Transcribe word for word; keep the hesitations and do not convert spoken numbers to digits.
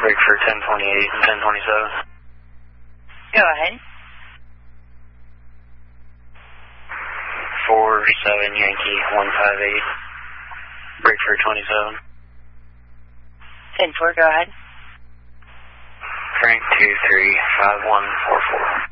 break for ten twenty-eight and ten twenty-seven. Go ahead. four seven Yankee one five eight, break for twenty-seven. ten four, go ahead. Frank two three five one four four.